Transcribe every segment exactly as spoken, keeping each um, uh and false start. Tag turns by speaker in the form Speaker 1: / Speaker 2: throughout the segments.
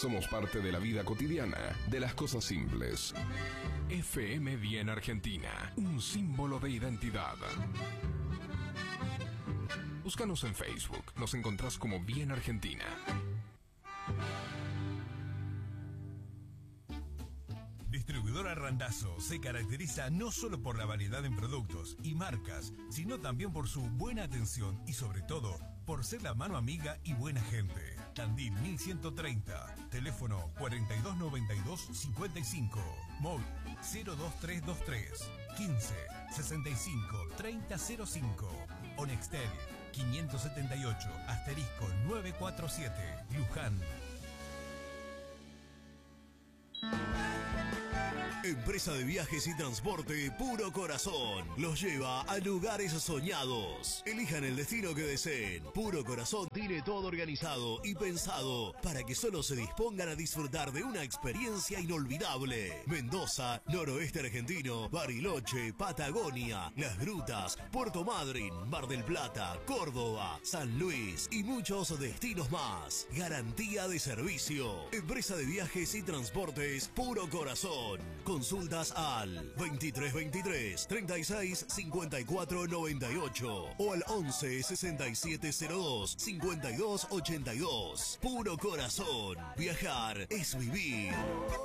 Speaker 1: Somos parte de la vida cotidiana, de las cosas simples. F M Bien Argentina, un símbolo de identidad. Búscanos en Facebook, nos encontrás como Bien Argentina.
Speaker 2: Distribuidora Randazzo se caracteriza no solo por la variedad en productos y marcas, sino también por su buena atención y sobre todo por ser la mano amiga y buena gente. Tandil mil ciento treinta, teléfono cuarenta y dos noventa y dos cincuenta y cinco, móvil cero dos tres dos tres quince sesenta y cinco treinta cero cinco, o Nextel quinientos setenta y ocho asterisco novecientos cuarenta y siete, Luján.
Speaker 3: Empresa de viajes y transporte Puro Corazón los lleva a lugares soñados. Elijan el destino que deseen. Puro Corazón tiene todo organizado y pensado para que solo se dispongan a disfrutar de una experiencia inolvidable. Mendoza, noroeste argentino, Bariloche, Patagonia, Las Grutas, Puerto Madryn, Mar del Plata, Córdoba, San Luis y muchos destinos más. Garantía de servicio. Empresa de viajes y transportes Puro Corazón. Consultas al veintitrés veintitrés treinta y seis cincuenta y cuatro noventa y ocho o al once sesenta y siete cero dos cincuenta y dos ochenta y dos. Puro Corazón. Viajar es vivir.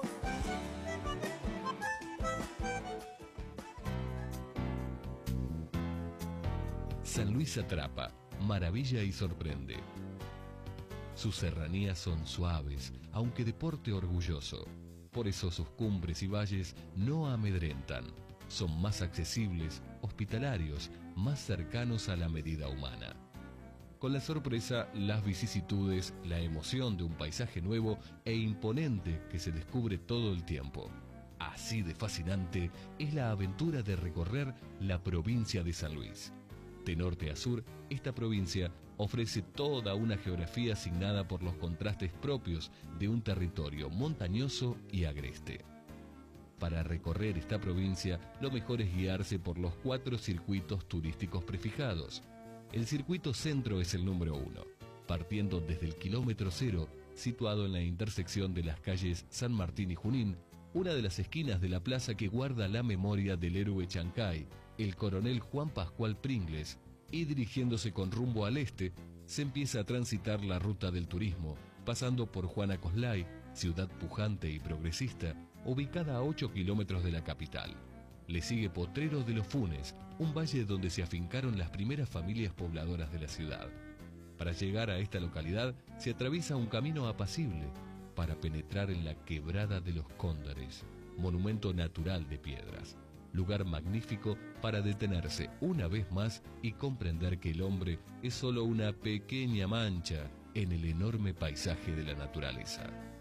Speaker 4: San Luis atrapa, maravilla y sorprende. Sus serranías son suaves, aunque de porte orgulloso. Por eso sus cumbres y valles no amedrentan. Son más accesibles, hospitalarios, más cercanos a la medida humana. Con la sorpresa, las vicisitudes, la emoción de un paisaje nuevo e imponente que se descubre todo el tiempo. Así de fascinante es la aventura de recorrer la provincia de San Luis. De norte a sur, esta provincia ofrece toda una geografía asignada por los contrastes propios de un territorio montañoso y agreste. Para recorrer esta provincia, lo mejor es guiarse por los cuatro circuitos turísticos prefijados. El circuito centro es el número uno, partiendo desde el kilómetro cero, situado en la intersección de las calles San Martín y Junín, una de las esquinas de la plaza que guarda la memoria del héroe Chancay, el coronel Juan Pascual Pringles, y dirigiéndose con rumbo al este, se empieza a transitar la ruta del turismo, pasando por Juana Coslay, ciudad pujante y progresista, ubicada a ocho kilómetros de la capital. Le sigue Potrero de los Funes, un valle donde se afincaron las primeras familias pobladoras de la ciudad. Para llegar a esta localidad se atraviesa un camino apacible para penetrar en la Quebrada de los Cóndores, monumento natural de piedras. Lugar magnífico para detenerse una vez más y comprender que el hombre es solo una pequeña mancha en el enorme paisaje de la naturaleza.